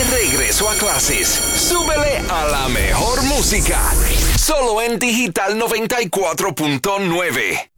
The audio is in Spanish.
Regreso a clases. Súbele a la mejor música. Solo en Digital 94.9.